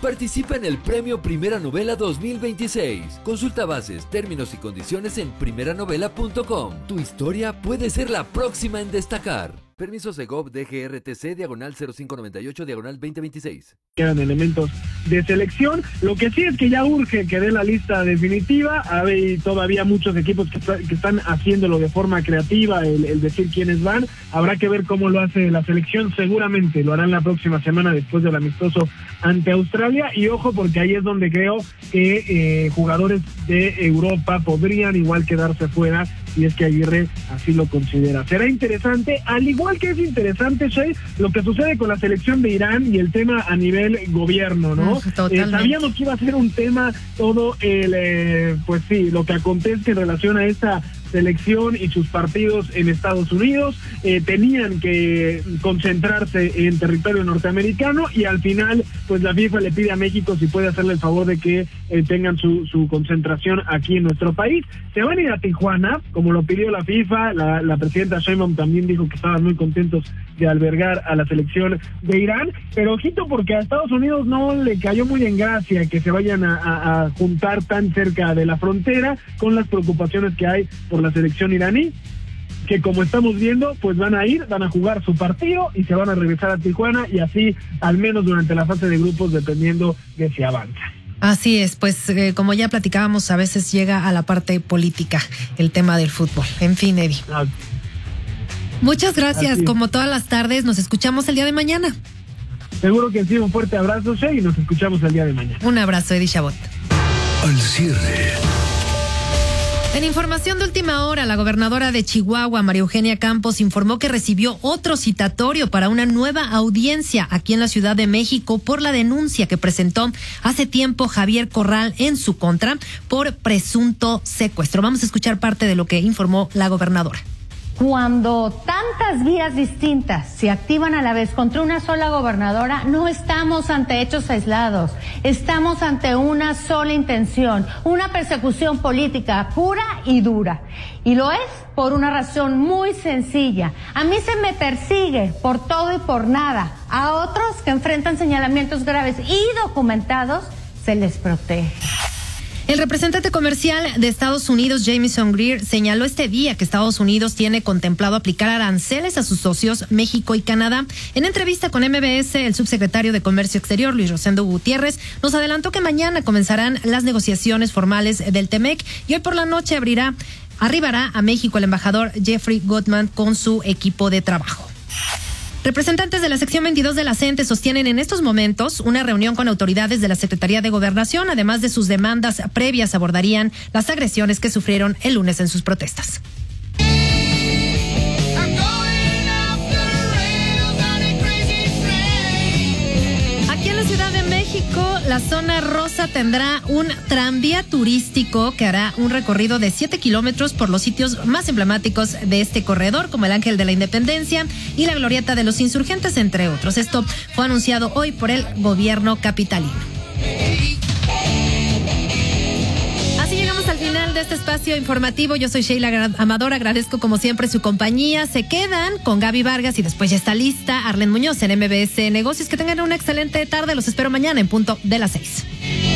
Participa en el Premio Primera Novela 2026. Consulta bases, términos y condiciones en primeranovela.com. Tu historia puede ser la próxima en destacar. Permiso Segov DGRTC /0598/2026. Quedan elementos de selección. Lo que sí es que ya urge que dé la lista definitiva. Hay todavía muchos equipos que están haciéndolo de forma creativa, el decir quiénes van. Habrá que ver cómo lo hace la selección. Seguramente lo harán la próxima semana después del amistoso ante Australia. Y ojo, porque ahí es donde creo que jugadores de Europa podrían igual quedarse fuera, si es que Aguirre así lo considera. Será interesante, al igual que es interesante, Shey, lo que sucede con la selección de Irán y el tema a nivel gobierno, ¿no? Sabíamos que iba a ser un tema todo pues sí, lo que acontece en relación a esta selección y sus partidos en Estados Unidos. Tenían que concentrarse en territorio norteamericano y al final pues la FIFA le pide a México si puede hacerle el favor de que tengan su concentración aquí en nuestro país. Se van a ir a Tijuana, como lo pidió la FIFA. La presidenta Sheinbaum también dijo que estaban muy contentos de albergar a la selección de Irán, pero ojito, porque a Estados Unidos no le cayó muy en gracia que se vayan a juntar tan cerca de la frontera, con las preocupaciones que hay por la selección iraní, que como estamos viendo, pues van a jugar su partido y se van a regresar a Tijuana, y así al menos durante la fase de grupos, dependiendo de si avanza. Así es, pues como ya platicábamos, a veces llega a la parte política el tema del fútbol. En fin, Eddie. Muchas gracias, como todas las tardes. Nos escuchamos el día de mañana. Seguro que sí, un fuerte abrazo, Shey, y nos escuchamos el día de mañana. Un abrazo, Eddie Chabot. Al cierre. En información de última hora, la gobernadora de Chihuahua, María Eugenia Campos, informó que recibió otro citatorio para una nueva audiencia aquí en la Ciudad de México por la denuncia que presentó hace tiempo Javier Corral en su contra por presunto secuestro. Vamos a escuchar parte de lo que informó la gobernadora. Cuando tantas vías distintas se activan a la vez contra una sola gobernadora, no estamos ante hechos aislados, estamos ante una sola intención, una persecución política pura y dura. Y lo es por una razón muy sencilla. A mí se me persigue por todo y por nada. A otros que enfrentan señalamientos graves y documentados, se les protege. El representante comercial de Estados Unidos, Jamieson Greer, señaló este día que Estados Unidos tiene contemplado aplicar aranceles a sus socios México y Canadá. En entrevista con MBS, el subsecretario de Comercio Exterior, Luis Rosendo Gutiérrez, nos adelantó que mañana comenzarán las negociaciones formales del TEMEC y hoy por la noche arribará a México el embajador Jeffrey Goodman con su equipo de trabajo. Representantes de la sección 22 de la CENTE sostienen en estos momentos una reunión con autoridades de la Secretaría de Gobernación. Además de sus demandas previas, abordarían las agresiones que sufrieron el lunes en sus protestas. Aquí en la Ciudad de México, la zona rosa tendrá un tranvía turístico que hará un recorrido de 7 kilómetros por los sitios más emblemáticos de este corredor, como el Ángel de la Independencia y la Glorieta de los Insurgentes, entre otros. Esto fue anunciado hoy por el gobierno capitalino. Así llegamos al final de este espacio informativo. Yo soy Sheila Amador, agradezco como siempre su compañía. Se quedan con Gaby Vargas y después ya está lista Arlen Muñoz en MBS Negocios. Que tengan una excelente tarde, los espero mañana en punto de las 6.